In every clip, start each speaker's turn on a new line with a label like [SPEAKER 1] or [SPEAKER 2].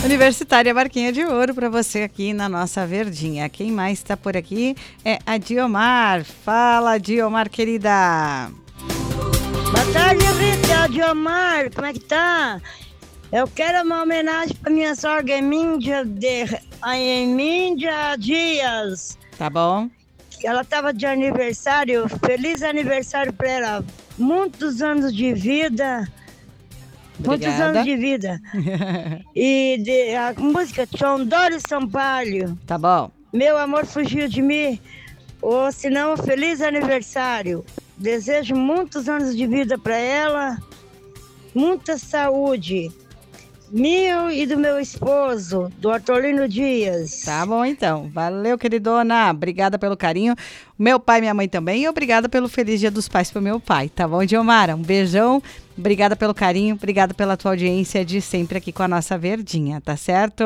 [SPEAKER 1] Universitária Barquinha de Ouro para você aqui na nossa Verdinha. Quem mais está por aqui é a Diomar. Fala, Diomar, querida.
[SPEAKER 2] Boa tarde, Rita. É a Diomar. Como é que tá? Eu quero uma homenagem para minha sogra Emíndia Dias.
[SPEAKER 1] Tá bom.
[SPEAKER 2] Ela estava de aniversário. Feliz aniversário para ela. Muitos anos de vida.
[SPEAKER 1] Obrigada.
[SPEAKER 2] Muitos anos de vida. E a música Chondoro Sampaio.
[SPEAKER 1] Tá bom.
[SPEAKER 2] Meu amor fugiu de mim. Ou se não, feliz aniversário. Desejo muitos anos de vida para ela. Muita saúde. Meu e do meu esposo, do Artolino Dias.
[SPEAKER 1] Tá bom, então. Valeu, queridona. Obrigada pelo carinho. Meu pai e minha mãe também. E obrigada pelo Feliz Dia dos Pais pro meu pai. Tá bom, Diomara? Um beijão. Obrigada pelo carinho, obrigada pela tua audiência de sempre aqui com a nossa Verdinha, tá certo?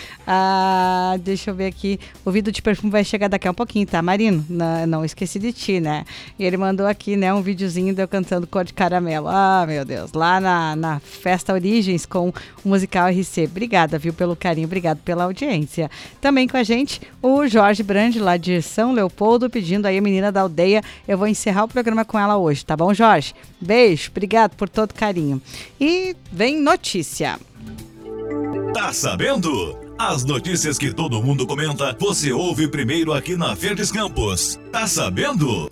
[SPEAKER 1] Deixa eu ver aqui, o Vidro de Perfume vai chegar daqui a um pouquinho, tá, Marino? Não esqueci de ti, né? E ele mandou aqui, né, um videozinho de eu cantando Cor de Caramelo. Ah, meu Deus, lá na Festa Origens com o musical RC. Obrigada, viu, pelo carinho, obrigado pela audiência. Também com a gente, o Jorge Brandi, lá de São Leopoldo, pedindo aí a menina da aldeia. Eu vou encerrar o programa com ela hoje, tá bom, Jorge? Beijo, obrigado por todo carinho. E vem notícia.
[SPEAKER 3] Tá sabendo? As notícias que todo mundo comenta, você ouve primeiro aqui na Verdes Campos. Tá sabendo?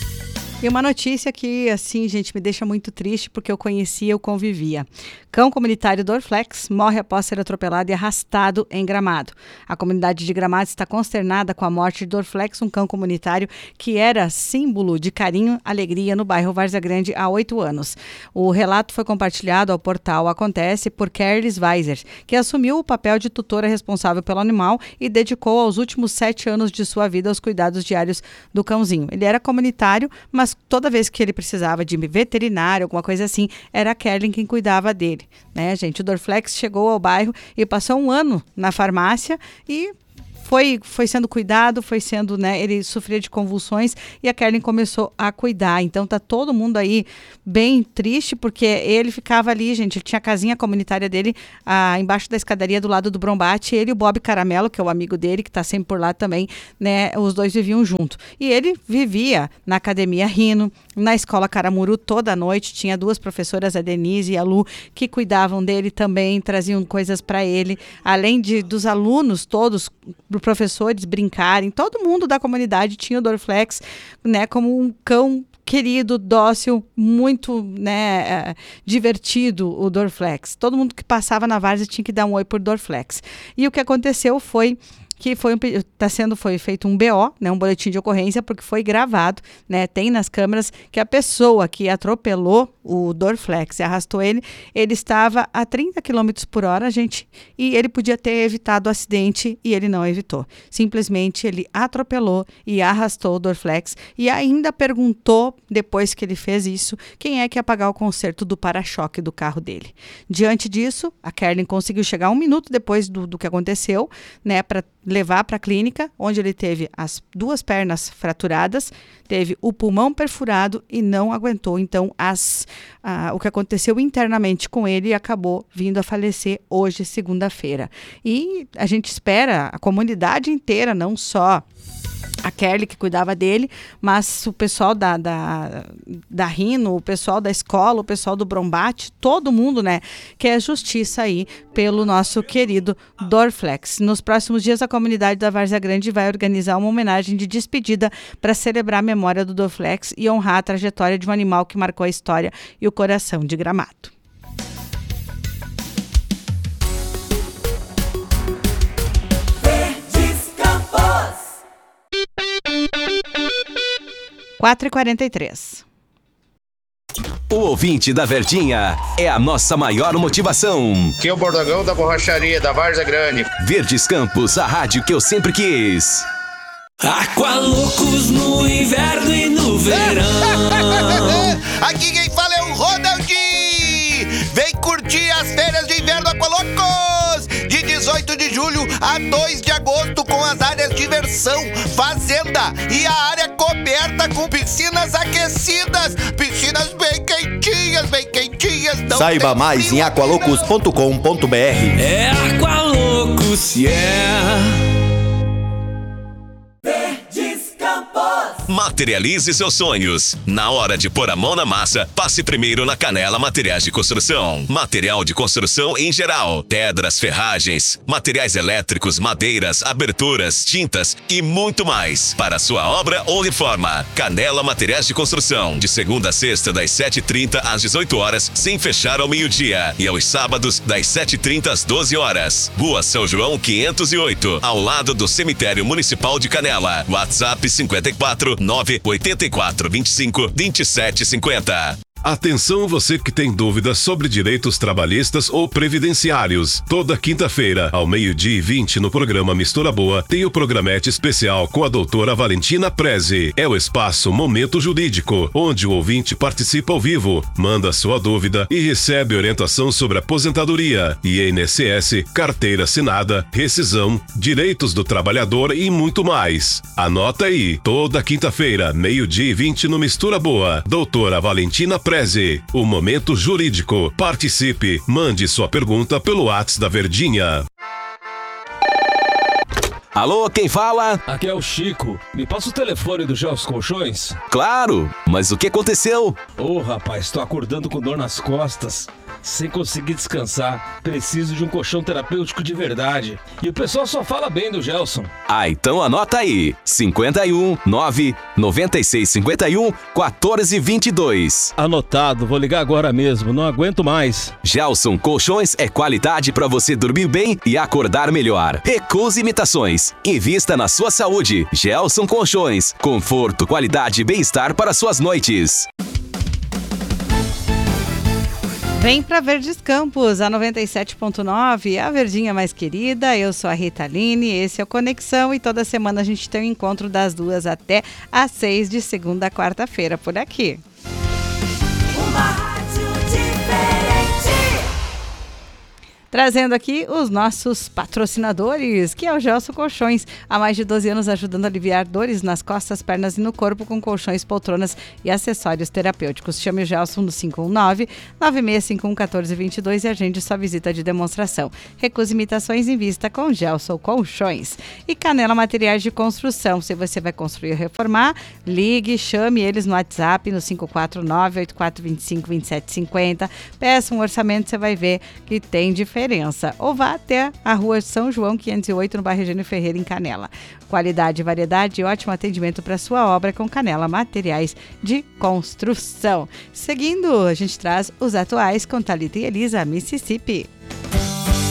[SPEAKER 1] E uma notícia que, assim, gente, me deixa muito triste porque eu conhecia, eu convivia. Cão comunitário Dorflex morre após ser atropelado e arrastado em Gramado. A comunidade de Gramado está consternada com a morte de Dorflex, um cão comunitário que era símbolo de carinho, alegria no bairro Várzea Grande há 8 anos. O relato foi compartilhado ao portal Acontece por Kerlis Weiser, que assumiu o papel de tutora responsável pelo animal e dedicou aos últimos 7 anos de sua vida aos cuidados diários do cãozinho. Ele era comunitário, mas toda vez que ele precisava de veterinário, alguma coisa assim, era a Kerlin quem cuidava dele, né, gente? O Dorflex chegou ao bairro e passou 1 ano na farmácia e foi sendo cuidado, foi sendo, né, ele sofria de convulsões e a Kerlin começou a cuidar. Então tá todo mundo aí bem triste porque ele ficava ali, gente, ele tinha a casinha comunitária dele embaixo da escadaria do lado do Brombate, ele e o Bob Caramelo, que é o amigo dele, que tá sempre por lá também, né, os dois viviam junto. E ele vivia na academia Rino, na escola Caramuru toda noite, tinha 2 professoras, a Denise e a Lu, que cuidavam dele também, traziam coisas para ele, além dos alunos todos, professores brincarem, todo mundo da comunidade tinha o Dorflex, né, como um cão querido, dócil, muito, né, divertido, o Dorflex. Todo mundo que passava na várzea tinha que dar um oi por Dorflex. E o que aconteceu foi que foi feito um BO, né, um boletim de ocorrência, porque foi gravado, né, tem nas câmeras que a pessoa que atropelou o Dorflex e arrastou ele estava a 30 km por hora, gente, e ele podia ter evitado o acidente e ele não evitou. Simplesmente ele atropelou e arrastou o Dorflex e ainda perguntou, depois que ele fez isso, quem é que ia pagar o conserto do para-choque do carro dele. Diante disso, a Kerlin conseguiu chegar 1 minuto depois do que aconteceu, né, para levar para a clínica, onde ele teve as 2 pernas fraturadas, teve o pulmão perfurado e não aguentou. Então, o que aconteceu internamente com ele acabou vindo a falecer hoje, segunda-feira. E a gente espera, a comunidade inteira, não só a Kerlin que cuidava dele, mas o pessoal da Rino, o pessoal da escola, o pessoal do Brombate, todo mundo, né, quer justiça aí pelo nosso querido Dorflex. Nos próximos dias, a comunidade da Várzea Grande vai organizar uma homenagem de despedida para celebrar a memória do Dorflex e honrar a trajetória de um animal que marcou a história e o coração de Gramado.
[SPEAKER 4] Verdes Campos.
[SPEAKER 1] 4h43.
[SPEAKER 5] O ouvinte da Verdinha é a nossa maior motivação.
[SPEAKER 6] Que é o Bordogão da Borracharia da Várzea Grande.
[SPEAKER 5] Verdes Campos, a rádio que eu sempre quis.
[SPEAKER 4] Aqualoucos no inverno e no verão.
[SPEAKER 7] Aqui quem fala é o Ronaldinho. Vem curtir as férias de inverno Aqualoucos, de 18 de julho a 2 de agosto, com as áreas de diversão, fazenda e a área coberta com piscinas aquecidas. Piscinas bem quentinhas, bem quentinhas.
[SPEAKER 8] Saiba mais em aqualocos.com.br.
[SPEAKER 4] É Aqualoucos. se é.
[SPEAKER 3] Materialize seus sonhos. Na hora de pôr a mão na massa, passe primeiro na Canela Materiais de Construção. Material de construção em geral, pedras, ferragens, materiais elétricos, madeiras, aberturas, tintas e muito mais. Para sua obra ou reforma. Canela Materiais de Construção. De segunda a sexta, das 7h30 às 18 horas, sem fechar ao meio-dia. E aos sábados, das 7h30 às 12 horas. Rua São João 508, ao lado do Cemitério Municipal de Canela. WhatsApp 54 984 25 27 50.
[SPEAKER 8] Atenção você que tem dúvidas sobre direitos trabalhistas ou previdenciários. Toda quinta-feira, ao 12h20, no programa Mistura Boa, tem o programete especial com a doutora Valentina Prezi. É o espaço Momento Jurídico, onde o ouvinte participa ao vivo, manda sua dúvida e recebe orientação sobre aposentadoria, INSS, carteira assinada, rescisão, direitos do trabalhador e muito mais. Anota aí, toda quinta-feira, 12h20, no Mistura Boa, doutora Valentina Prezi. O Momento Jurídico. Participe. Mande sua pergunta pelo WhatsApp da Verdinha.
[SPEAKER 5] Alô, quem fala?
[SPEAKER 9] Aqui é o Chico. Me passa o telefone do Gelson Colchões?
[SPEAKER 5] Claro, mas o que aconteceu?
[SPEAKER 9] Rapaz, tô acordando com dor nas costas, sem conseguir descansar. Preciso de um colchão terapêutico de verdade. E o pessoal só fala bem do Gelson.
[SPEAKER 5] Então anota aí. 51 9 96 51 14 22.
[SPEAKER 9] Anotado, vou ligar agora mesmo, não aguento mais.
[SPEAKER 5] Gelson Colchões é qualidade para você dormir bem e acordar melhor. Recuse imitações. Invista na sua saúde. Gelson Colchões. Conforto, qualidade e bem-estar para suas noites.
[SPEAKER 1] Vem para Verdes Campos, a 97.9, a verdinha mais querida. Eu sou a Rita Aline, esse é o Conexão e toda semana a gente tem um encontro das 2 até às 6 de segunda a quarta-feira por aqui.
[SPEAKER 10] Uma rádio diferente.
[SPEAKER 1] Trazendo aqui os nossos patrocinadores, que é o Gelson Colchões. Há mais de 12 anos ajudando a aliviar dores nas costas, pernas e no corpo com colchões, poltronas e acessórios terapêuticos. Chame o Gelson no 519-9651-1422 e agende sua visita de demonstração. Recuse imitações em vista com Gelson Colchões. E Canela Materiais de Construção. Se você vai construir ou reformar, ligue, chame eles no WhatsApp no 549-8425-2750. Peça um orçamento, você vai ver que tem diferença. Ou vá até a Rua São João 508, no bairro Eugênio Ferreira, em Canela. Qualidade, variedade e ótimo atendimento para sua obra com Canela Materiais de Construção. Seguindo, a gente traz os atuais com Thalita e Elisa, Mississippi.